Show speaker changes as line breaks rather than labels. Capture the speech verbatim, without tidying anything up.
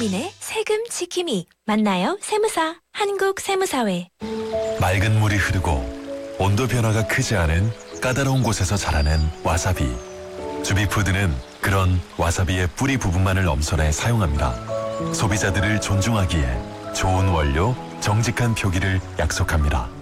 국민의 세금 지킴이. 만나요 세무사. 한국세무사회.
맑은 물이 흐르고 온도 변화가 크지 않은 까다로운 곳에서 자라는 와사비. 주비푸드는 그런 와사비의 뿌리 부분만을 엄선해 사용합니다. 소비자들을 존중하기에 좋은 원료, 정직한 표기를 약속합니다.